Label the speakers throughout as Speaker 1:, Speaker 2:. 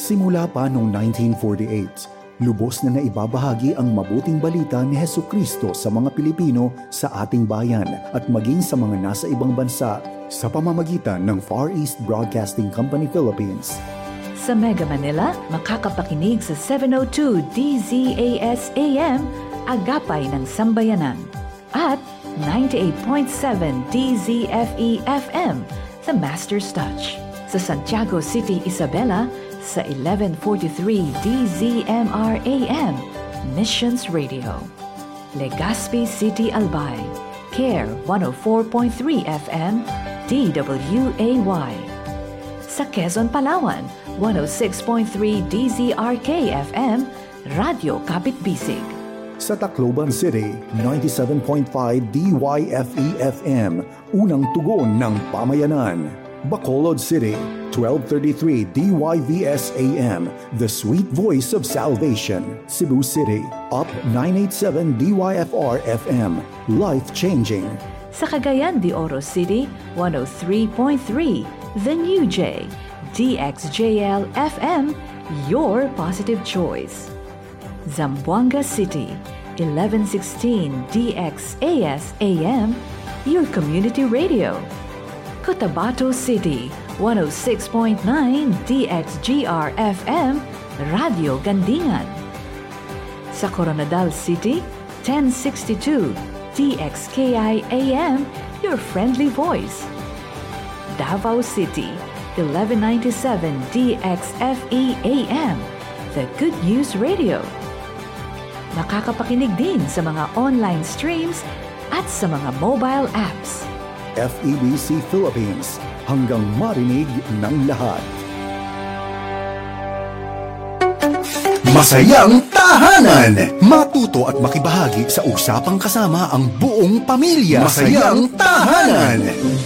Speaker 1: Simula pa noong 1948, lubos na naibabahagi ang mabuting balita ni Hesukristo sa mga Pilipino sa ating bayan at maging sa mga nasa ibang bansa sa pamamagitan ng Far East Broadcasting Company Philippines.
Speaker 2: Sa Mega Manila, makakapakinig sa 702 DZAS-AM, Agapay ng Sambayanan. At 98.7 DZFE-FM, The Master's Touch. Sa Santiago City, Isabela, sa 1143 DZMR-AM, Missions Radio. Legazpi City, Albay, CARE 104.3 FM, DWAY. Sa Quezon, Palawan, 106.3 DZRK-FM, Radio Kapit-Bisig.
Speaker 1: Sa Tacloban City, 97.5 DYFE-FM, unang tugon ng pamayanan. Bacolod City, 1233 DYVS-AM, The Sweet Voice of Salvation. Cebu City, Up 987 DYFR-FM, Life-Changing.
Speaker 2: Sa Cagayan de Oro City, 103.3 The New J, DXJL-FM, Your Positive Choice. Zamboanga City, 1116 DXAS-AM, Your Community Radio. Cotabato City, 106.9 DXGR-FM, Radio Gandingan. Sa Coronadal City, 1062 DXKI-AM, Your Friendly Voice. Davao City, 1197 DXFE-AM, The Good News Radio. Makakapakinig din sa mga online streams at sa mga mobile apps.
Speaker 1: FEBC Philippines, hanggang marinig ng lahat. Masayang Tahanan! Matuto at makibahagi sa usapang kasama ang buong pamilya. Masayang Tahanan!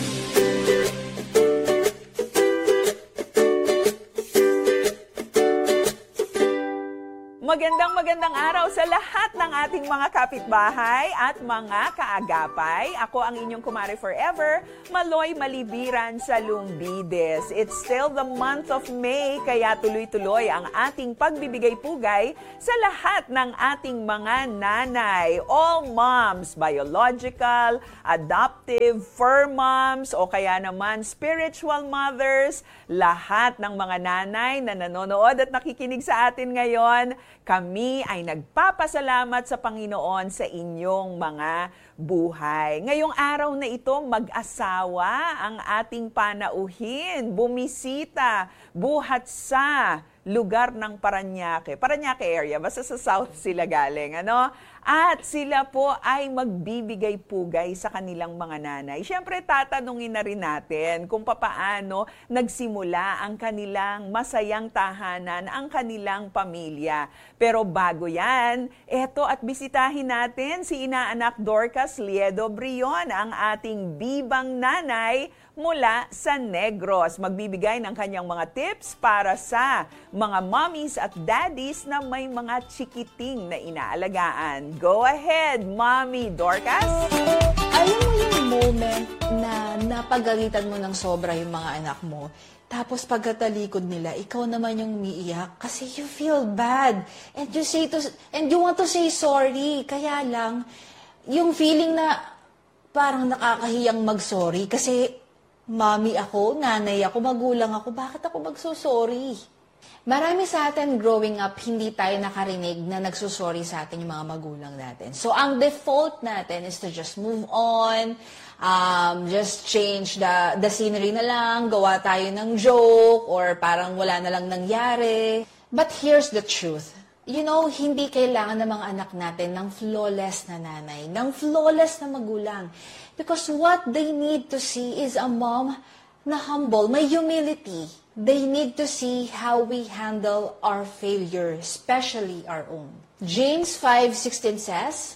Speaker 3: Magandang araw sa lahat ng ating mga kapitbahay at mga kaagapay. Ako ang inyong kumare forever, Maloy Malibiran sa Lumbides. It's still the month of May, kaya tuloy-tuloy ang ating pagbibigay-pugay sa lahat ng ating mga nanay. All moms, biological, adoptive, fur moms, o kaya naman spiritual mothers, lahat ng mga nanay na nanonood at nakikinig sa atin ngayon, kami ay nagpapasalamat sa Panginoon sa inyong mga buhay. Ngayong araw na ito, mag-asawa ang ating panauhin, bumisita, buhat sa lugar ng Parañaque. Parañaque area, basta sa south sila galing, ano? At sila po ay magbibigay-pugay sa kanilang mga nanay. Siyempre, tatanungin na rin natin kung papaano nagsimula ang kanilang masayang tahanan, ang kanilang pamilya. Pero bago yan, eto at bisitahin natin si Inaanak Dorcas Liedo Brion, ang ating bibang nanay mula sa Negros. Magbibigay ng kanyang mga tips para sa mga mommies at daddies na may mga chikiting na inaalagaan. Go ahead, Mommy Dorcas!
Speaker 4: Alam mo yung moment na napagalitan mo ng sobra yung mga anak mo, tapos pagkatalikod nila, ikaw naman yung umiiyak kasi you feel bad and you want to say sorry. Kaya lang, yung feeling na parang nakakahiyang mag-sorry kasi mommy ako, nanay ako, magulang ako, bakit ako magsusorry? Marami sa atin growing up, hindi tayo nakarinig na nagsusorry sa atin yung mga magulang natin. So, ang default natin is to just move on, just change the scenery na lang, gawa tayo ng joke, or parang wala na lang nangyari. But here's the truth. You know, hindi kailangan ng mga anak natin ng flawless na nanay, ng flawless na magulang. Because what they need to see is a mom na humble, may humility. They need to see how we handle our failure, especially our own. James 5:16 says,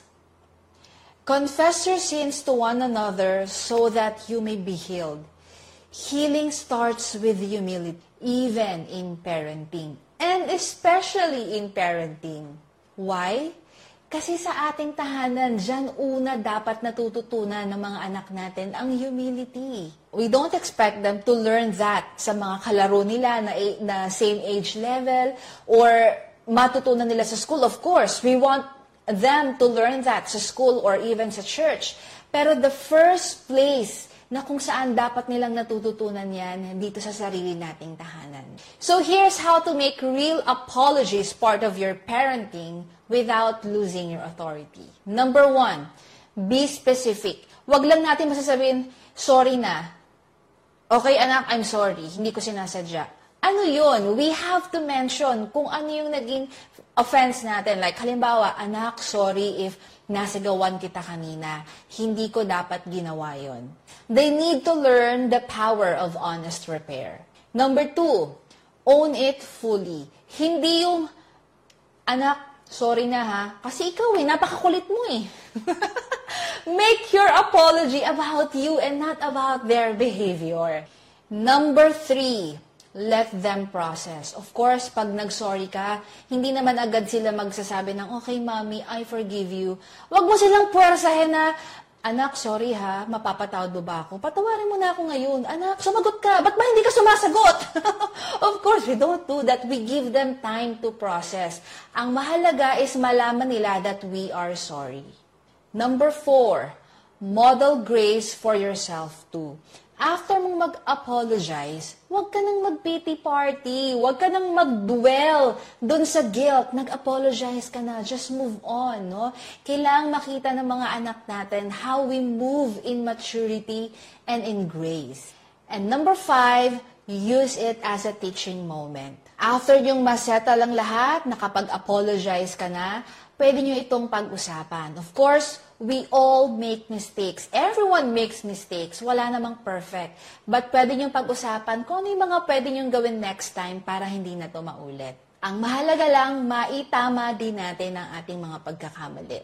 Speaker 4: "Confess your sins to one another so that you may be healed." Healing starts with humility, even in parenting, and especially in parenting. Why? Kasi sa ating tahanan, dyan una dapat natututunan ng mga anak natin ang humility. We don't expect them to learn that sa mga kalaro nila na same age level or matutunan nila sa school. Of course, we want them to learn that sa school or even sa church. Pero the first place na kung saan dapat nilang natututunan yan dito sa sarili nating tahanan. So here's how to make real apologies part of your parenting without losing your authority. Number 1, be specific. Wag lang natin masasabihin, sorry na. Okay anak, I'm sorry. Hindi ko sinasadya. Ano yun? We have to mention kung ano yung naging offense natin. Like halimbawa, anak, sorry if nasigawan kita kanina. Hindi ko dapat ginawa yon. They need to learn the power of honest repair. Number 2, own it fully. Hindi yung, anak, sorry na ha, kasi ikaw napakakulit mo eh. Make your apology about you and not about their behavior. Number 3, let them process. Of course, pag nag-sorry ka, hindi naman agad sila magsasabi ng, okay, mommy, I forgive you. Huwag mo silang puwersahin na, anak, sorry ha, mapapatawad mo ba ako? Patawarin mo na ako ngayon. Anak, sumagot ka. Ba't ba hindi ka sumasagot? Of course, we don't do that. We give them time to process. Ang mahalaga is malaman nila that we are sorry. Number 4, model grace for yourself too. After mong mag-apologize, huwag ka nang mag-pity party. Huwag ka nang mag-dwell dun sa guilt. Nag-apologize ka na. Just move on. No? Kailangang makita ng mga anak natin how we move in maturity and in grace. And number 5, use it as a teaching moment. After yung maseta lang lahat, nakapag-apologize ka na, pwede nyo itong pag-usapan. Of course, we all make mistakes. Everyone makes mistakes. Wala namang perfect. But pwede nyo pag-usapan kung ano yung mga pwede nyo gawin next time para hindi na to maulit. Ang mahalaga lang, maitama din natin ang ating mga pagkakamali.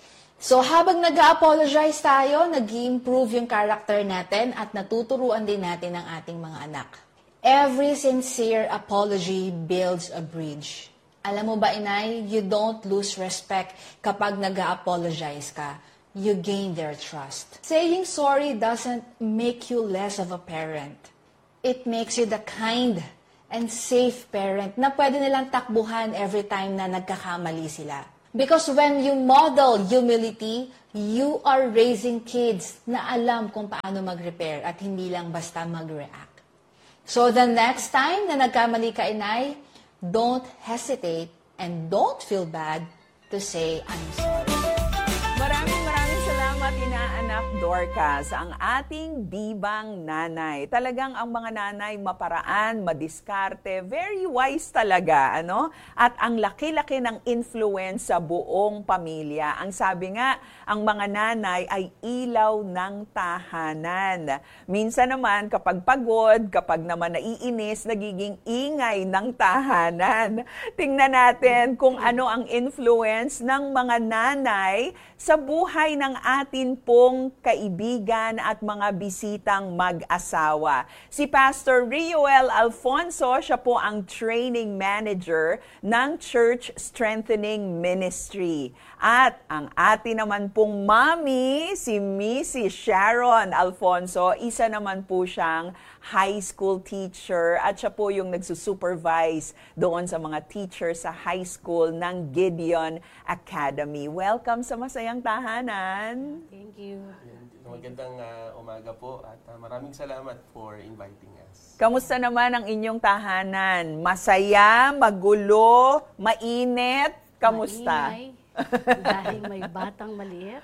Speaker 4: So habang nag-apologize tayo, nag-improve yung character natin at natuturuan din natin ang ating mga anak. Every sincere apology builds a bridge. Alam mo ba, inay, you don't lose respect kapag nag-apologize ka. You gain their trust. Saying sorry doesn't make you less of a parent. It makes you the kind and safe parent na pwede nilang takbuhan every time na nagkakamali sila. Because when you model humility, you are raising kids na alam kung paano mag-repair at hindi lang basta mag-react. So the next time na nagkamali ka, inay, don't hesitate and don't feel bad to say, I'm sorry.
Speaker 3: Maraming salamat, inaanak Dorcas, ang ating bibang nanay. Talagang ang mga nanay maparaan, madiskarte, very wise talaga, ano? At ang laki-laki ng influence sa buong pamilya. Ang sabi nga, ang mga nanay ay ilaw ng tahanan. Minsan naman, kapag pagod, kapag naman naiinis, nagiging ingay ng tahanan. Tingnan natin kung ano ang influence ng mga nanay sa buhay ng atin pong kaibigan at mga bisitang mag-asawa. Si Pastor Rioel Alfonso, siya po ang training manager ng Church Strengthening Ministry. At ang atin naman pong mami, si Mrs. Sharon Alfonso, isa naman po siyang high school teacher at siya po yung nagsusupervise doon sa mga teachers sa high school ng Gideon Academy. Welcome sa Masayang Tahanan.
Speaker 5: Thank you.
Speaker 6: Magandang umaga po at maraming salamat for inviting us.
Speaker 3: Kamusta naman ang inyong tahanan? Masaya, magulo, mainit? Kamusta?
Speaker 5: Maingay, dahil may batang maliit.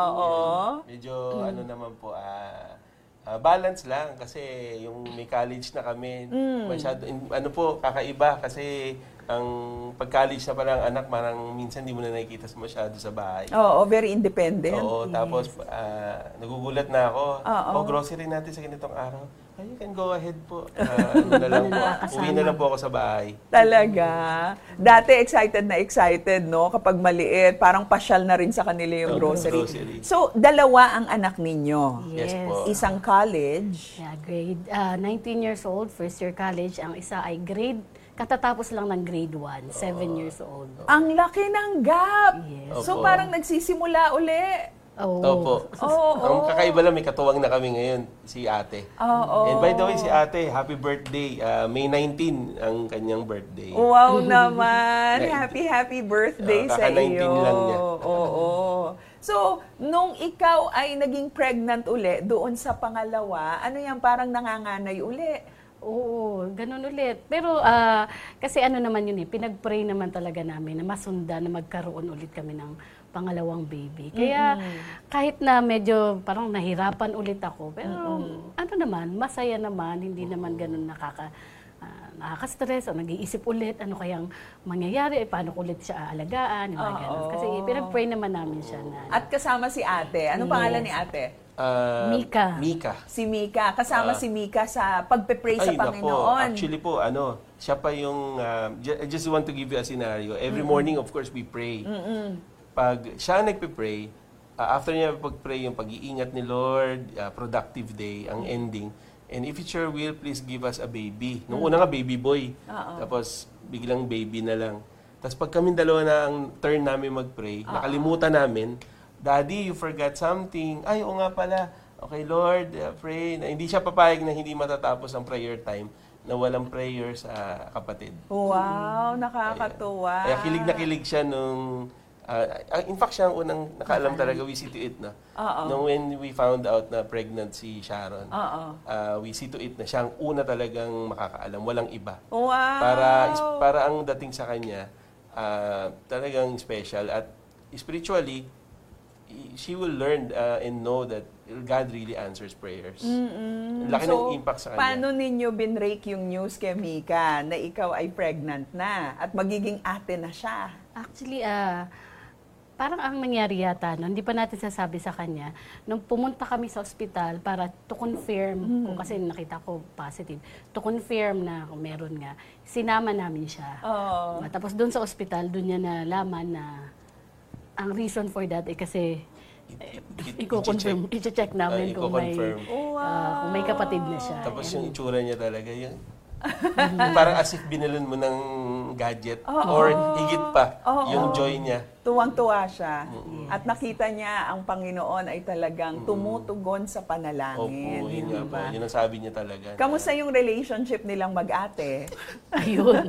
Speaker 3: Oo.
Speaker 6: Medyo ano naman po, balance lang kasi yung may college na kami, masyado, ano po, kakaiba kasi ang pag-college na parang anak, parang minsan hindi mo na nakikita masyado sa bahay.
Speaker 3: Oo, very independent.
Speaker 6: Oo, tapos nagugulat na ako.
Speaker 3: Oo.
Speaker 6: Grocery natin sa ganitong araw. You can go ahead po. Ano na lang po. Uwi na lang po ako sa bahay.
Speaker 3: Talaga? Dati excited, no? Kapag maliit, parang pasyal na rin sa kanila yung grocery. So, dalawa ang anak ninyo.
Speaker 6: Yes po.
Speaker 3: Isang college.
Speaker 5: Yeah, grade 19 years old, first year college. Ang isa ay katatapos lang ng grade 1, 7 years old.
Speaker 3: Ang laki ng gap.
Speaker 5: Yes.
Speaker 3: So,
Speaker 6: Opo.
Speaker 3: parang nagsisimula uli.
Speaker 6: Opo. Ang kakaiba lang, may katuwang na kami ngayon, si ate. And by the way, si ate, happy birthday. May 19 ang kanyang birthday.
Speaker 3: Wow naman. Happy birthday sa
Speaker 6: kaka-19
Speaker 3: iyo.
Speaker 6: lang niya.
Speaker 3: Oo. So, nung ikaw ay naging pregnant uli, doon sa pangalawa, ano yan, parang nanganganay uli?
Speaker 5: Oo, ganun ulit. Pero kasi ano naman yun pinag-pray naman talaga namin na masunda na magkaroon ulit kami ng pangalawang baby. Kaya kahit na medyo parang nahirapan ulit ako, pero ano naman, masaya naman, hindi naman ganun nakaka-stress o nag-iisip ulit ano kayang mangyayari, paano ko ulit siya aalagaan, yung mga ganun. Kasi pinag-pray naman namin siya na.
Speaker 3: At kasama si ate. Anong pangalan ni ate?
Speaker 5: Mika.
Speaker 3: Si Mika. Kasama si Mika sa pagpe-pray sa
Speaker 6: Nako.
Speaker 3: Panginoon.
Speaker 6: Actually po, siya pa yung, I just want to give you a scenario. Every morning, of course, we pray. Pag siya nagpe-pray, after niya pag-pray, yung pag-iingat ni Lord, productive day, ang ending, and if it's your will, please give us a baby. Nung una nga, baby boy. Tapos, biglang baby na lang. Tapos pag kami dalawa na ang turn namin mag-pray, nakalimutan namin, Daddy, you forgot something. Ay, oo nga pala. Okay, Lord, pray. Hindi siya papayag na hindi matatapos ang prayer time na walang prayer sa kapatid.
Speaker 3: Wow, nakakatuwa.
Speaker 6: Kaya kilig na kilig siya nung... in fact, siya ang unang nakaalam talaga, we see to it na. Nung when we found out na pregnant si Sharon, we see to it na siya ang una talagang makakaalam, walang iba.
Speaker 3: Wow!
Speaker 6: Para ang dating sa kanya, talagang special. At spiritually, she will learn and know that God really answers prayers. Laki ng impact sa kanya.
Speaker 3: Paano ninyo binrake yung news kay Mika na ikaw ay pregnant na at magiging ate na siya?
Speaker 5: Actually, parang ang nangyari yata, no, hindi pa natin sasabi sa kanya, nung pumunta kami sa ospital para to confirm, kung kasi nakita ko positive, to confirm na kung meron nga, sinama namin siya. Tapos doon sa ospital, doon niya nalaman na ang reason for that ay kasi i-confirm, i-check namin kung may kapatid na siya.
Speaker 6: Tapos yung itsura niya talaga, yung parang as if binilon mo ng gadget or higit pa yung joy niya.
Speaker 3: Tuwang-tuwa siya. At nakita niya ang Panginoon ay talagang tumutugon sa panalangin.
Speaker 6: Opo, yun nga po. Yun ang sabi niya talaga.
Speaker 3: Kamusta yung relationship nilang mag-ate?
Speaker 5: Ayun.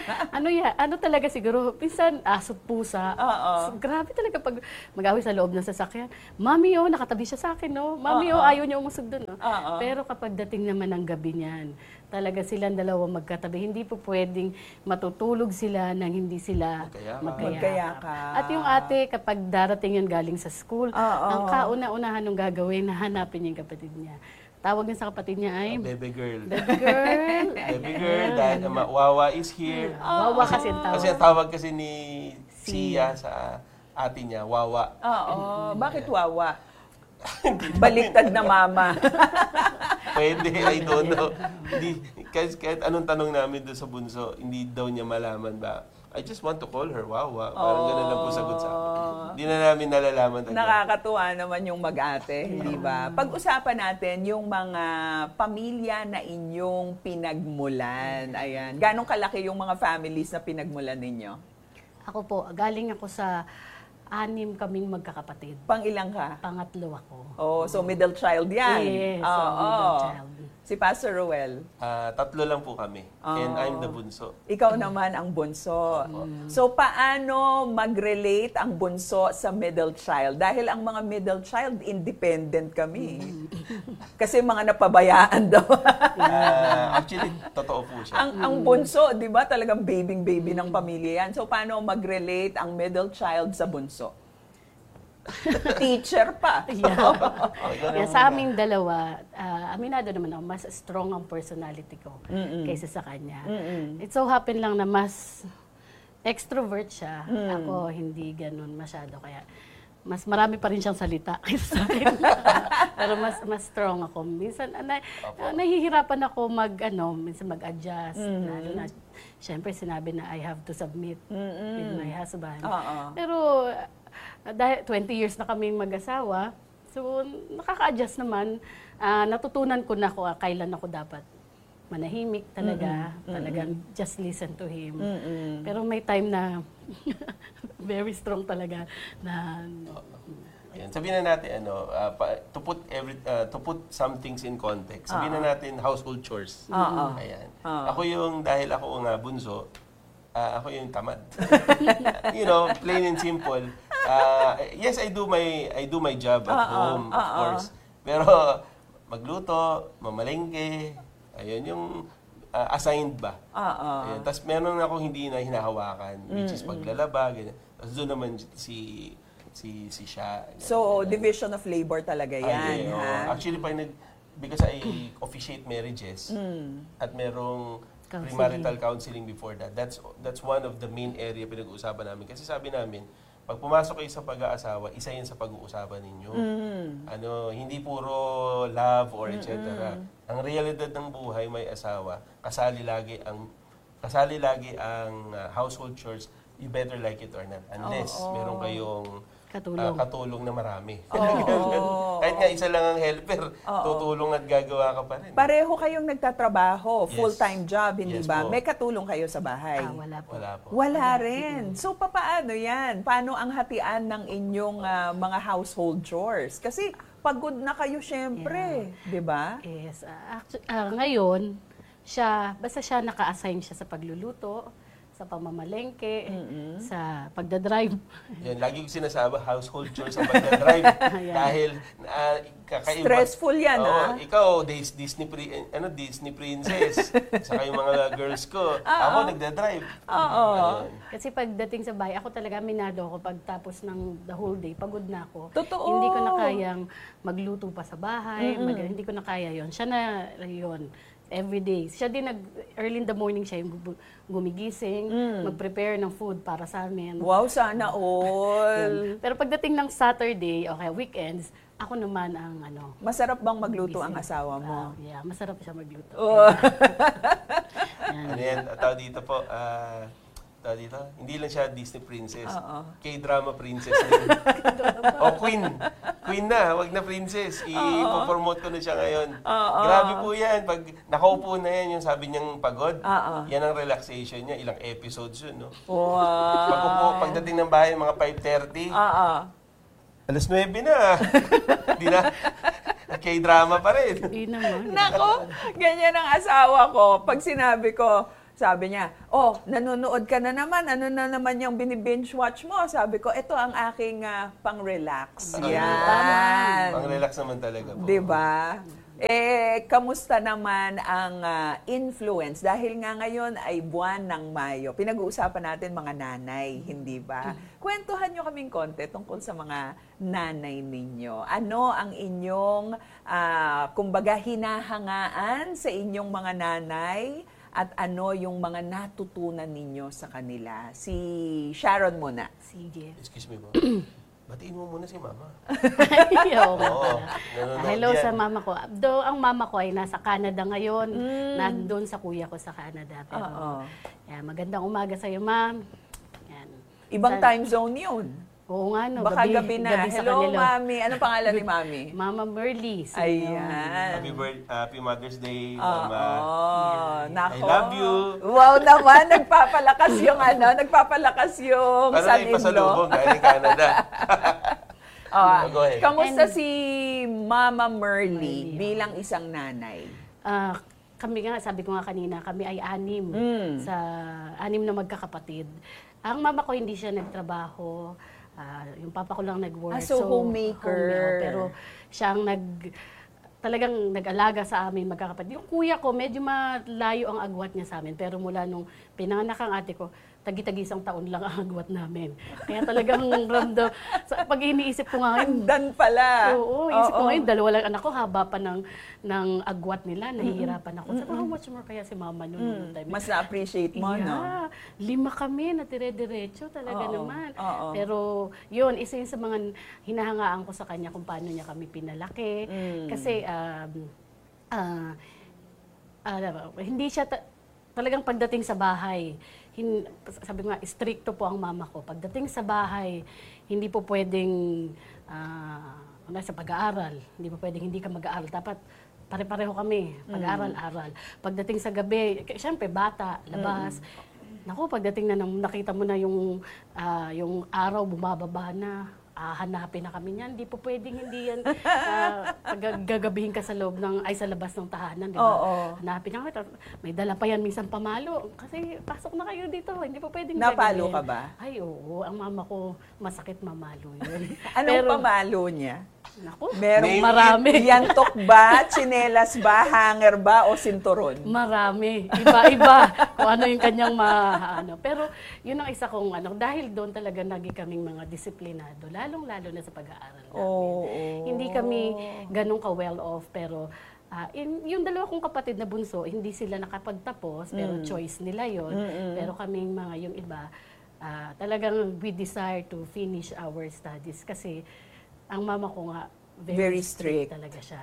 Speaker 5: Ano talaga siguro, minsan aso pusa. So, grabe talaga pag mag-away sa loob ng sasakyan. Mami, nakatabi siya sa akin, no? Mami, ayaw niya umusog doon, no? Pero kapag dating naman ng gabi niyan, talaga silang dalawa magkatabi. Hindi po pwedeng matutulog sila nang hindi sila magkayakap. At yung ate, kapag darating yun galing sa school, ang kauna-unahan nung gagawin, hanapin yung kapatid niya. Tawag niya sa kapatid niya ay...
Speaker 6: Baby girl.
Speaker 5: Baby girl.
Speaker 6: Baby girl, dahil Wawa is here.
Speaker 5: Wawa kasi ang tawag.
Speaker 6: Kasi ang tawag kasi ni Sia sa ate niya, Wawa.
Speaker 3: Bakit Wawa? Baliktad na mama.
Speaker 6: Pwede, I don't know. Kahit anong tanong namin doon sa bunso, hindi daw niya malaman ba. I just want to call her Wawa. Parang gano'n lang po sagot sa akin. Hindi na namin nalalaman.
Speaker 3: Nakakatuwa naman yung mag-ate, hindi ba? Pag-usapan natin yung mga pamilya na inyong pinagmulan. Ayan. Ganong kalaki yung mga families na pinagmulan ninyo?
Speaker 5: Ako po, galing ako sa 6 kaming magkakapatid.
Speaker 3: Pang-ilang ka?
Speaker 5: Pangatlo ako.
Speaker 3: So middle child yan?
Speaker 5: Yes, middle child.
Speaker 3: Si Pastor Ruel?
Speaker 6: 3 lang po kami. And I'm the bunso.
Speaker 3: Ikaw naman ang bunso. So paano mag-relate ang bunso sa middle child? Dahil ang mga middle child, independent kami. Kasi mga napabayaan daw.
Speaker 6: Actually, totoo po siya.
Speaker 3: Ang bunso, di ba, talagang baby ng pamilya yan. So paano mag-relate ang middle child sa bunso? Teacher pa.
Speaker 5: Yeah, sa aming dalawa, aminado naman ako, mas strong ang personality ko kaysa sa kanya. It so happen lang na mas extrovert siya. Ako hindi ganun masyado. Kaya mas marami pa rin siyang salita kaysa sa akin. Pero mas strong ako. Minsan, nahihirapan ako minsan mag-adjust. Lalo na, syempre, sinabi na I have to submit with my husband. Pero, dahil 20 years na kaming mag-asawa, so, nakaka-adjust naman. Natutunan ko na kailan ako dapat manahimik talaga. Talagang just listen to him. Pero may time na very strong talaga na
Speaker 6: Yan. Sabihin na natin to put some things in context. Sabihin na natin household chores. Ayan. Ako dahil ako nga bunso, ako yung tamad. Plain and simple. Yes, I do my job at home, of course. Pero magluto, mamalengke, ayun yung assigned ba. Ayun. Tapos meron ako hindi na hinahawakan, which is paglalaba, ganyan. Tapos doon naman si siya. Ganyan.
Speaker 3: So, division of labor talaga yan.
Speaker 6: Actually, because I officiate marriages at merong premarital counseling before that, that's one of the main area pinag-uusapan namin. Kasi sabi namin, pag pumasok kayo sa pag-aasawa, isa yan sa pag-uusapan ninyo. Hindi puro love or etc. Ang realidad ng buhay, may asawa, kasali lagi ang household chores, you better like it or not. Unless meron kayong katulong na marami. Kahit nga isa lang ang helper, tutulong at gagawa ka pa rin.
Speaker 3: Pareho kayong nagtatrabaho, full-time job, hindi ba?
Speaker 6: Po.
Speaker 3: May katulong kayo sa bahay?
Speaker 5: wala po.
Speaker 6: Wala po.
Speaker 3: Wala rin. So, paano yan? Paano ang hatian ng inyong mga household chores? Kasi pagod na kayo syempre, di ba?
Speaker 5: Yes. Ngayon, basta siya naka-assign siya sa pagluluto, sa pamamalengke, sa pagdadrive.
Speaker 6: Yan, lagi ko sinasabi, household chores ang pagdadrive. Dahil kakaiba.
Speaker 3: Stressful yan,
Speaker 6: Ikaw, Disney princess. Saka yung mga girls ko. Ako, nagdadrive.
Speaker 5: Kasi pagdating sa bahay, ako talaga minado ako pagtapos ng the whole day, pagod na ako.
Speaker 3: Totoo.
Speaker 5: Hindi ko na kayang magluto pa sa bahay, hindi ko na kaya yon. Siya na yon. Every day. Siya din early in the morning siya yung gumigising, mag-prepare ng food para sa amin.
Speaker 3: Wow, sana all.
Speaker 5: Pero pagdating ng Saturday, weekends, ako naman ang
Speaker 3: Masarap bang magluto ang asawa mo?
Speaker 5: Yeah, masarap siya magluto.
Speaker 6: Ano yan, tao dito po, hindi lang siya Disney princess. K-drama princess din. Queen. Queen na, wag na princess. I-promote ko na siya ngayon. Grabe po yan. Pag nakaupo na yan, yung sabi niyang pagod, yan ang relaxation niya. Ilang episodes yun, no?
Speaker 3: Wow.
Speaker 6: Pagdating ng bahay, mga 5:30. Alas 9 na. Di na. K-drama pa rin.
Speaker 5: Hindi naman.
Speaker 3: Nako, ganyan ang asawa ko. Pag sinabi ko, sabi niya, nanonood ka na naman. Ano na naman yung binibinge watch mo? Sabi ko, ito ang aking pang-relax. Yan.
Speaker 6: Pang-relax naman talaga po.
Speaker 3: Diba? Kamusta naman ang influence? Dahil nga ngayon ay buwan ng Mayo. Pinag-uusapan natin mga nanay, hindi ba? Kwentuhan nyo kaming konti tungkol sa mga nanay ninyo. Ano ang inyong, kumbaga, hinahangaan sa inyong mga nanay? At ano yung mga natutunan ninyo sa kanila? Si Sharon muna.
Speaker 5: Sige.
Speaker 6: Excuse me po. Batiin mo muna si Mama.
Speaker 5: Hello sa mama ko. Though ang mama ko ay nasa Canada ngayon. Nandun sa kuya ko sa Canada. Pero magandang umaga sa iyo, ma'am. Yan.
Speaker 3: Ibang time zone yun.
Speaker 5: Oo nga, no.
Speaker 3: Baka gabi na. Hello,
Speaker 5: kanila.
Speaker 3: Mami. Anong pangalan ni Mami?
Speaker 5: Mama Merly.
Speaker 3: Ayan.
Speaker 6: Happy Mother's Day, Mama.
Speaker 3: Nako.
Speaker 6: I love you.
Speaker 3: Wow naman, nagpapalakas yung son-in-law.
Speaker 6: Ipasalubong galing Canada. Go ahead.
Speaker 3: Kamusta si Mama Merly bilang isang nanay?
Speaker 5: Kami nga, sabi ko nga kanina, kami ay 6. Sa 6 na magkakapatid. Ang mama ko hindi siya nagtrabaho. Yung papa ko lang nag-work.
Speaker 3: So homemaker.
Speaker 5: Pero siya ang talagang nag-alaga sa amin magkakapatid. Yung kuya ko, medyo malayo ang agwat niya sa amin. Pero mula nung pinanganak ang ate ko, tagi-tagi 1 taon lang ang agwat namin. Kaya talagang ramdam. Pag iniisip ko nga ngayon,
Speaker 3: Dan pala.
Speaker 5: oo, isip ko ngayon, 2 lang anak ko, haba pa ng agwat nila, nahihirapan ako. Sabi, how much more kaya si mama noon?
Speaker 3: Mas na-appreciate mo, no?
Speaker 5: 5 kami na dire-diretso talaga naman.
Speaker 3: Oo.
Speaker 5: Pero yun, isa yun sa mga hinahangaan ko sa kanya kung paano niya kami pinalaki. Kasi hindi siya talagang pagdating sa bahay, sabi ko nga, stricto po ang mama ko. Pagdating sa bahay, hindi po pwedeng sa pag-aaral. Hindi po pwedeng hindi ka mag-aaral. Dapat pare-pareho kami, pag-aaral-aral. Pagdating sa gabi, siyempre bata, labas. Naku, pagdating na nakita mo na yung araw bumababa na, hanapin na kami niyan. Hindi po pwedeng hindi yan gagabihin ka sa loob sa labas ng tahanan, di ba?
Speaker 3: Oo.
Speaker 5: Hanapin na kami. May dala pa yan minsan pamalo. Kasi pasok na kayo dito. Hindi po pwedeng
Speaker 3: Napalo
Speaker 5: gagabihin.
Speaker 3: ka ba?
Speaker 5: Ay, oo. Ang mama ko, masakit mamalo yun.
Speaker 3: Anong pamalo niya?
Speaker 5: Naku,
Speaker 3: Merong
Speaker 5: marami.
Speaker 3: yantok ba, tsinelas ba, hanger ba, o sinturon?
Speaker 5: Marami. Iba-iba kung ano yung kanyang Pero yun ang isa kong dahil doon talaga naging kaming mga disiplinado, lalong-lalo na sa pag-aaral namin. Hindi kami ganun ka-well off, pero yung 2 kong kapatid na bunso, hindi sila nakapagtapos, pero choice nila yon. Pero kaming mga yung iba, talagang we desire to finish our studies kasi ang mama ko nga, very strict talaga siya.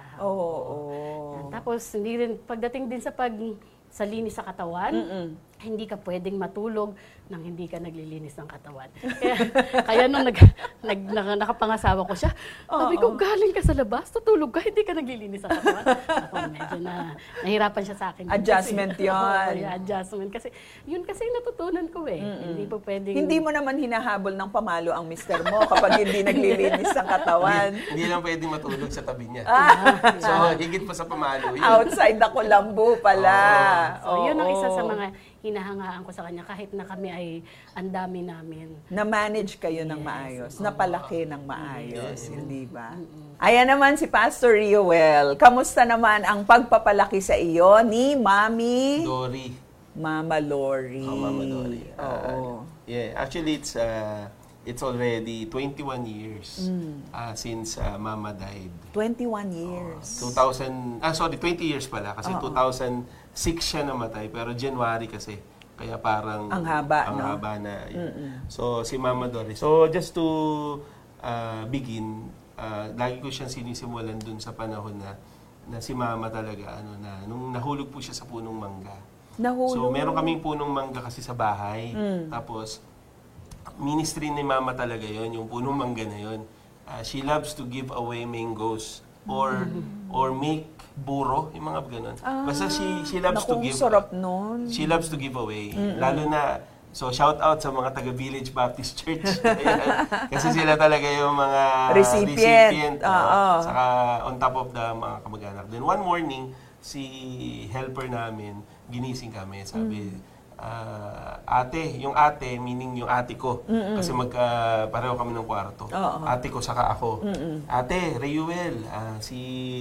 Speaker 3: Oo.
Speaker 5: Tapos, hindi rin, pagdating din sa linis sa katawan, hindi ka pwedeng matulog nang hindi ka naglilinis ng katawan. Kaya nung nakapangasawa ko siya, sabi ko, galing ka sa labas, tutulog ka, hindi ka naglilinis ng katawan. Ako, medyo nahirapan siya sa akin.
Speaker 3: Adjustment yun.
Speaker 5: Adjustment. Kasi, yun kasi natutunan ko Hindi po pwedeng...
Speaker 3: Hindi mo naman hinahabol ng pamalo ang mister mo kapag hindi naglilinis ng katawan.
Speaker 6: Hindi lang pwedeng matulog sa tabi niya. So, higit pa sa pamalo yun.
Speaker 3: Outside the Kulambo pala.
Speaker 5: So, yun ang isa sa mga hinahangaan ko sa kanya kahit na kami ay ang dami namin.
Speaker 3: Na-manage kayo ng maayos, napalaki ng maayos, hindi ba? Ayan naman si Pastor Rioel. Kamusta naman ang pagpapalaki sa iyo ni Mami?
Speaker 6: Dory.
Speaker 3: Mama Lori.
Speaker 6: Mama Dory.
Speaker 3: Oo.
Speaker 6: Yeah, actually it's already 21 years since Mama died.
Speaker 3: 21 years.
Speaker 6: 20 years pala kasi 2006 siya namatay pero January kasi. Kaya parang
Speaker 3: ang haba,
Speaker 6: na yun. So si Mama Dory. So just to begin, lagi ko siyang sinisimulan dun sa panahon na si Mama talaga nung nahulog po siya sa punong mangga.
Speaker 3: Nahulog.
Speaker 6: So meron kaming punong mangga kasi sa bahay. Tapos ministry ni Mama talaga yon, yung punong mangga na yon. She loves to give away mangoes or make buro, yung mga ganun. Basta she loves to give.
Speaker 3: Sarap nun.
Speaker 6: She loves to give away. Lalo na, so shout out sa mga taga Village Baptist Church. Kasi sila talaga yung mga recipient. Saka on top of the mga kamag-anak. Then one morning, si helper namin, ginising kami. Sabi, yung ate, meaning yung ate ko. Kasi pareho kami ng kwarto. Ate ko, saka ako. Ate, Reuel, si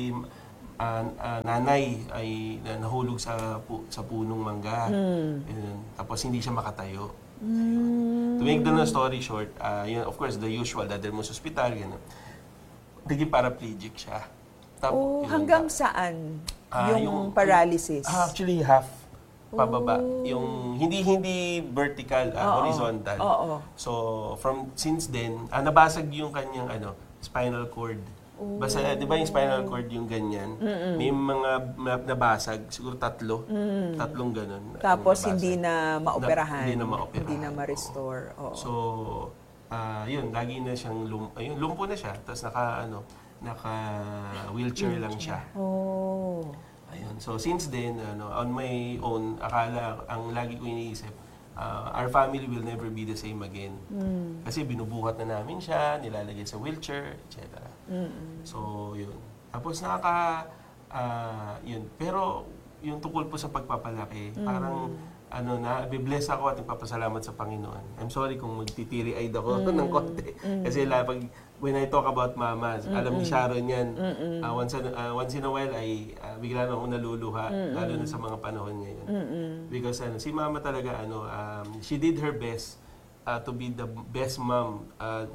Speaker 6: nanay ay nahulog sa punong mangga. Tapos hindi siya makatayo. To make the story short, of course, the usual, dadal mo sa ospital, gano'n. Naging paraplegic siya.
Speaker 3: Hanggang saan yung paralysis?
Speaker 6: Actually, half pababa. Yung hindi vertical, horizontal. So, since then, nabasag yung kanyang spinal cord. Basta, di ba yung spinal cord yung ganyan? May mga nabasag, siguro 3. 3 ganun.
Speaker 3: Tapos hindi na maoperahan.
Speaker 6: Hindi na maoperahan.
Speaker 3: Hindi na ma-restore.
Speaker 6: So, yun, lagi na siyang lumpo na siya. Tapos naka-wheelchair lang siya. Ayun. So, since then, on my own, ang lagi ko iniisip, our family will never be the same again. Kasi binubuhat na namin siya, nilalagay sa wheelchair, etc. So, yun. Tapos yun. Pero, yung tungkol po sa pagpapalaki, parang bibless ako at nagpapasalamat sa Panginoon. I'm sorry kung magtitiri-eyed ako ng konti. Kasi when I talk about mama, alam ni Sharon yan, once in a while ay bigla na akong naluluha, lalo na sa mga panahon ngayon. Because si mama talaga, she did her best to be the best mom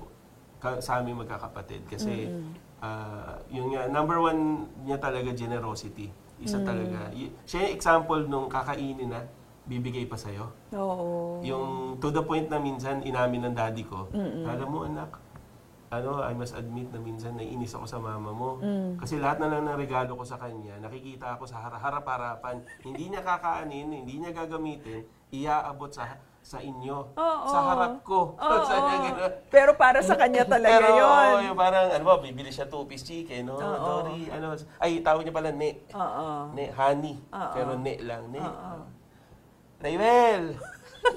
Speaker 6: sa aming magkakapatid. Kasi yung number one niya talaga, generosity. Isa talaga. Siya yung example nung kakainin na, bibigay pa sa'yo.
Speaker 3: Oo.
Speaker 6: Yung to the point na minsan inamin ng daddy ko, alam mo anak, I must admit na minsan naiinis ako sa mama mo. Kasi lahat na lang ng regalo ko sa kanya, nakikita ako sa harap-harapan, hindi niya kakaanin, hindi niya gagamitin, iaabot sa inyo, sa harap ko.
Speaker 3: Pero para sa kanya talaga yun.
Speaker 6: Yung parang, bibili siya 2-piece chicken, Dory, tawag niya pala Ne. Ne, honey. Pero Ne lang, Ne. Raywell!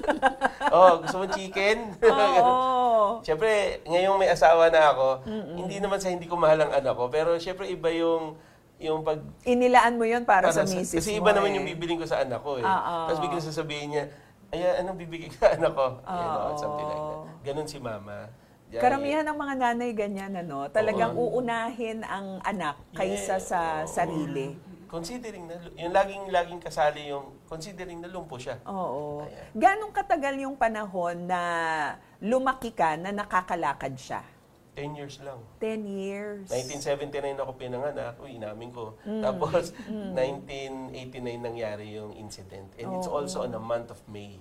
Speaker 6: Gusto mo chicken? Siyempre, ngayong may asawa na ako, hindi naman sa hindi ko mahal ang anak ko, pero siyempre iba yung pag...
Speaker 3: Inilaan mo yun para sa misis mo.
Speaker 6: Kasi iba naman yung bibiling ko sa anak ko eh. Tapos biglang sasabihin niya, anong bibigay ko sa anak ko? Something like that. Ganun si mama.
Speaker 3: Karamihan ng mga nanay ganyan, talagang uunahin ang anak kaysa sa sarili.
Speaker 6: Considering na, yung laging kasali considering na lumpo siya.
Speaker 3: Oo. Ganong katagal yung panahon na lumaki ka na nakakalakad siya?
Speaker 6: 10 years lang.
Speaker 3: 10 years.
Speaker 6: 1979 ako pinanganak, inamin ko. Tapos, 1989 nangyari yung incident. And it's also on the month of May.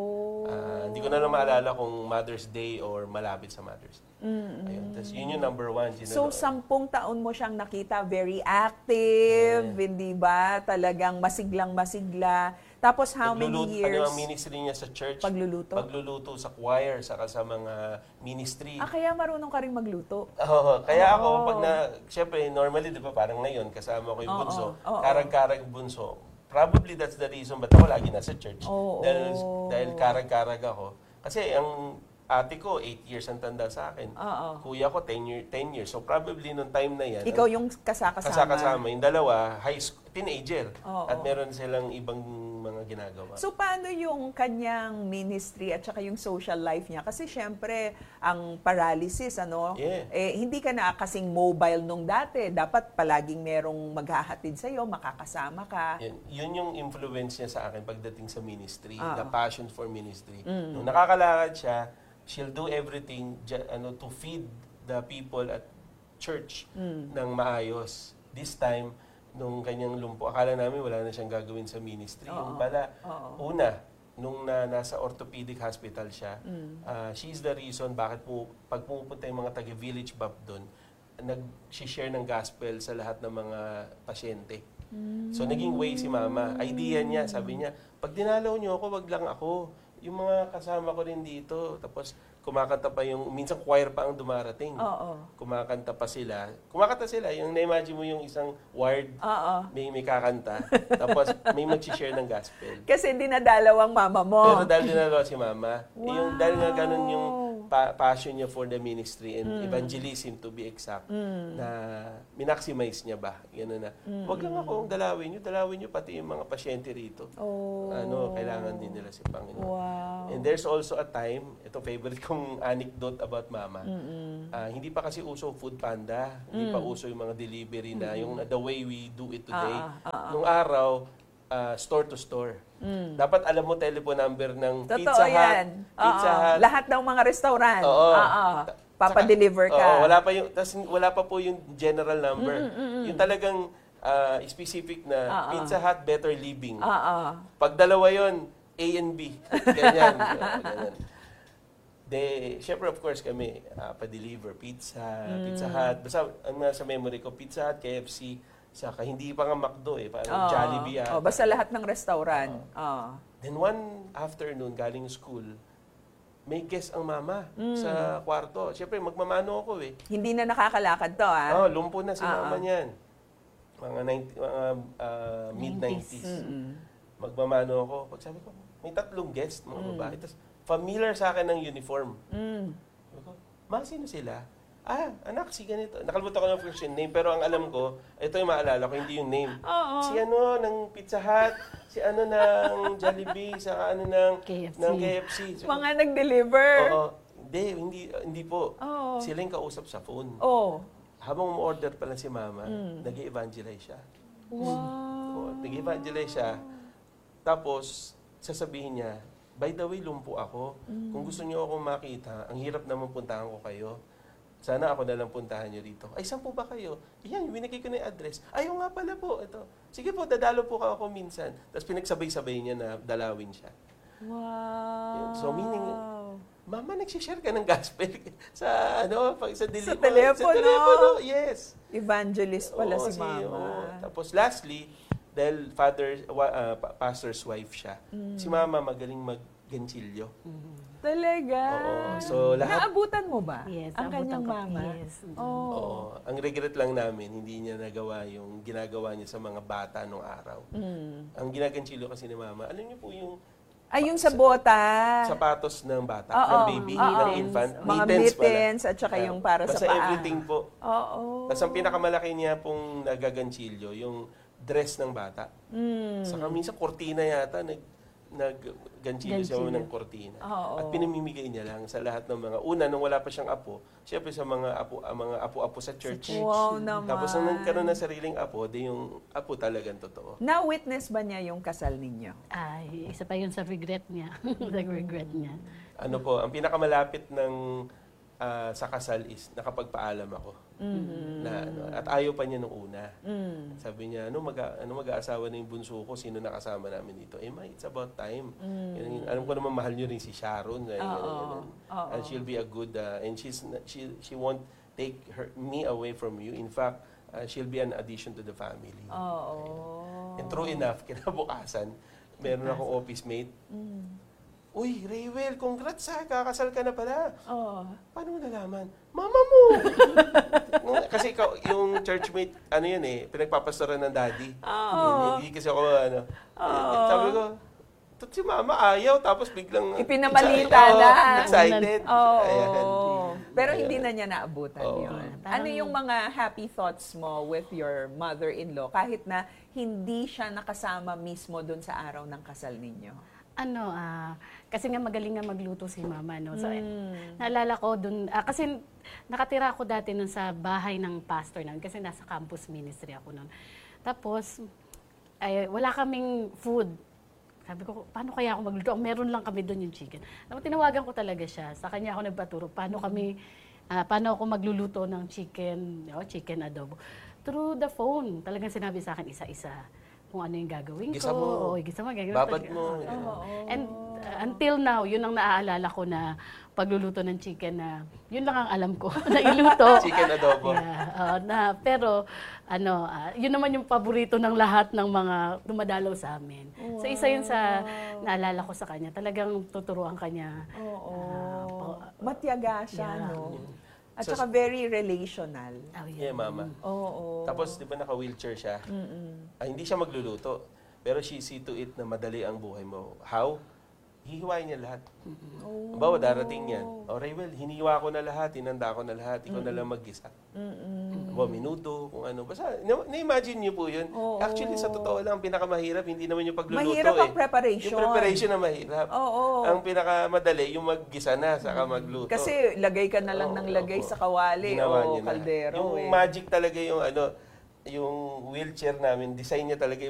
Speaker 6: Hindi ko na lang maalala kung Mother's Day or malapit sa Mother's Day. Ayun. Tapos yun yung number one.
Speaker 3: So, 10 taon mo siyang nakita, very active, hindi ba? Talagang masiglang-masigla. Tapos how many years?
Speaker 6: Ang ministry niya sa church.
Speaker 3: Pagluluto?
Speaker 6: Pagluluto sa choir, saka sa mga ministry.
Speaker 3: Kaya marunong ka rin magluto?
Speaker 6: Kaya ako, siyempre, normally, di ba, parang ngayon, kasama ko yung bunso. Karag-karag bunso. Probably that's the reason ba't ako lagi nasa church. Dahil karag-karag ako. Kasi ang ate ko, 8 years ang tanda sa akin. Kuya ko, 10 years. So probably nung time na yan.
Speaker 3: Ikaw yung kasakasama.
Speaker 6: Kasakasama. Yung dalawa, teenager. At meron silang ibang mga ginagawa.
Speaker 3: So paano yung kanyang ministry at saka yung social life niya? Kasi syempre, ang paralysis, hindi ka na kasing mobile nung dati. Dapat palaging merong maghahatid sa'yo, makakasama ka.
Speaker 6: Yun yung influence niya sa akin pagdating sa ministry. The passion for ministry. Nung nakakalakad siya, she'll do everything to feed the people at church ng maayos. This time, nung kanyang lumpo, akala namin wala na siyang gagawin sa ministry. Yung pala, nung nasa orthopedic hospital siya, she's the reason bakit pag pumupunta yung mga taga-Village Bap doon, nag-share ng gospel sa lahat ng mga pasyente. So, naging way si mama. Idea niya, sabi niya, pag dinalaw niyo ako, wag lang ako. Yung mga kasama ko rin dito, tapos kumakanta pa minsan choir pa ang dumarating. Kumakanta sila, yung na-imagine mo yung isang ward, may kakanta, tapos may mag-share ng gospel.
Speaker 3: Kasi dinadalawang mama mo.
Speaker 6: Pero dahil dinalaw si mama, dahil nga ganun yung passion niya for the ministry and evangelism to be exact, na minaximize niya ba? Gano'n na, wag lang ako dalawin niyo pati yung mga pasyente rito. Kailangan din nila si Panginoon.
Speaker 3: Wow.
Speaker 6: And there's also a time, ito favorite kong anecdote about mama, hindi pa kasi uso food panda, hindi pa uso yung mga delivery na, yung the way we do it today. Nung araw, store to store. Dapat alam mo telephone number ng Pizza Hut. Pizza Hut.
Speaker 3: Lahat ng mga restaurant. Papadeliver ka.
Speaker 6: Wala pa po yung general number. Yung talagang specific na Pizza Hut Better Living. Pag dalawa yon, A and B. Ganyan. Syempre of course kami pa-deliver Pizza Hut. Basta ang nasa memory ko, Pizza Hut, KFC, saka hindi pa nga McDo parang Jollibee.
Speaker 3: Basta lahat ng restaurant.
Speaker 6: Then one afternoon, galing school, may guest ang mama sa kwarto. Siyempre, magmamano ako
Speaker 3: Hindi na nakakalakad to,
Speaker 6: lumpo na si mama niyan. Mga mid-90s. Magmamano ako. Pag sabi ko, may 3 guest, mga babae. Tapos, familiar sa akin ng uniform. Sabi ko, sino sila? anak, si ganito. Nakalimutan ko ng first name, pero ang alam ko, ito yung maalala ko, hindi yung name.
Speaker 3: Oo.
Speaker 6: Si ano, ng Pizza Hut, si ano ng Jollibee, sa ano ng
Speaker 5: KFC.
Speaker 6: Ng KFC. So,
Speaker 3: Mga nag-deliver.
Speaker 6: oo. Hindi po.
Speaker 3: Oo.
Speaker 6: Sila yung kausap sa phone.
Speaker 3: Oh.
Speaker 6: Habang umorder pa lang si mama, nag-evangelize siya.
Speaker 3: Wow.
Speaker 6: Nag-evangelize siya. Tapos, sasabihin niya, by the way, lumpo ako. Kung gusto niyo akong makita, ang hirap naman puntahan ko kayo. Sana ako na lang puntahan niyo dito. Ay, saan po ba kayo? Yan, binigay ko na yung address. Ayaw nga pala po. Ito. Sige po, dadalo po ako minsan. Tapos pinagsabay-sabay niya na dalawin siya.
Speaker 3: Wow.
Speaker 6: Yun. So, meaning, mama, nagsishare ka ng gospel sa, sa
Speaker 3: Sa telepono.
Speaker 6: Sa telepono, yes.
Speaker 3: Evangelist pala
Speaker 6: Oo,
Speaker 3: si mama.
Speaker 6: oo. Tapos lastly, dahil pastor's wife siya, si mama magaling mag-ganchilyo.
Speaker 3: Talaga?
Speaker 6: Oo. So, lahat...
Speaker 3: Naabutan mo ba?
Speaker 5: Yes,
Speaker 3: ang kanyang
Speaker 5: naabutan ko.
Speaker 3: mama?
Speaker 5: Yes.
Speaker 3: Oh.
Speaker 6: Oo. Ang regret lang namin, hindi niya nagawa yung ginagawa niya sa mga bata nung araw. Ang ginaganchilyo kasi ni mama, alam niyo po yung
Speaker 3: Ay, yung sa bota.
Speaker 6: sapatos ng bata,
Speaker 3: Oo.
Speaker 6: ng baby, ng infant,
Speaker 3: Mga
Speaker 6: mittens pala.
Speaker 3: mittens at saka yung para sa
Speaker 6: Basta
Speaker 3: paa.
Speaker 6: everything po.
Speaker 3: Oo.
Speaker 6: Tapos ang pinakamalaki niya pong nagaganchilyo, yung dress ng bata. Saka minsan kortina yata, nagganchilyo siya ng kortina.
Speaker 3: Oo.
Speaker 6: At pinamimigay niya lang sa lahat ng mga, una, nung wala pa siyang apo, syempre sa mga apo-apo sa church.
Speaker 3: Wow naman.
Speaker 6: Tapos nung nagkaroon ng sariling apo, di yung apo talagang totoo.
Speaker 3: Na-witness ba niya yung kasal ninyo?
Speaker 5: Ay, isa pa yun sa regret niya. Sa regret niya.
Speaker 6: Ano po, ang pinakamalapit ng sa kasal is nakapagpaalam ako. At ayaw pa niya nung una. Sabi niya, mag-aasawa na yung bunso ko, sino nakasama namin dito? Ma, it's about time. Alam ko naman mahal niyo rin si Sharon. And she'll be a good, and she won't take me away from you. In fact, she'll be an addition to the family. And true enough, kinabukasan, meron akong office mate. Uy, Raywell, congrats ha, kakasal ka na pala. Paano mo nalaman? Mama mo! Kasi yung churchmate, pinagpapastoran ng daddy. Hindi kasi ako, sabi ko, si mama ayaw, tapos biglang...
Speaker 3: Ipinamalita na.
Speaker 6: Excited.
Speaker 3: Pero hindi na niya naabutan
Speaker 6: Oo.
Speaker 3: yun. Ano yung mga happy thoughts mo with your mother-in-law kahit na hindi siya nakasama mismo doon sa araw ng kasal ninyo?
Speaker 5: Kasi nga magaling nga magluto si mama, no? So, naalala ko dun, kasi nakatira ako dati nun sa bahay ng pastor namin, kasi nasa campus ministry ako nun. Tapos, wala kaming food. Sabi ko, paano kaya ako magluto? Meron lang kami dun yung chicken. Tapos tinawagan ko talaga siya. Sa kanya ako nagpaturo, paano ako magluluto ng chicken adobo. Through the phone, talagang sinabi sa akin isa-isa kung ano yung gagawin
Speaker 6: Gisa
Speaker 5: ko.
Speaker 6: mo.
Speaker 5: Gisa mo.
Speaker 6: Babad mo.
Speaker 5: And until now, yun ang naaalala ko na pagluluto ng chicken na yun lang ang alam ko na iluto.
Speaker 6: Chicken adobo.
Speaker 5: Yeah, pero yun naman yung paborito ng lahat ng mga dumadalaw sa amin. So isa yun sa naalala ko sa kanya. Talagang tuturuan kanya.
Speaker 3: Matyaga siya,
Speaker 5: Yeah.
Speaker 3: no? At saka very relational.
Speaker 6: Yeah, mama.
Speaker 3: Oo.
Speaker 6: Tapos, di ba naka-wheelchair siya? Hindi siya magluluto. Pero she see to it na madali ang buhay mo. How? Hihiwain niya lahat. Bawa, darating yan. Raywell, hiniwa ko na lahat, hinanda ko na lahat, ikaw na lang mag-isa. Bawa, minuto, kung ano. Basta, na-imagine niyo po yun. Actually, sa totoo lang, pinakamahirap, hindi naman yung pagluluto.
Speaker 3: Mahirap ang preparation.
Speaker 6: Yung preparation na mahirap. Ang pinakamadali, yung mag-gisa na, saka magluto.
Speaker 3: Kasi lagay ka na lang ng lagay sa kawali o kaldero.
Speaker 6: Yung magic talaga yung yung wheelchair namin, design niya talaga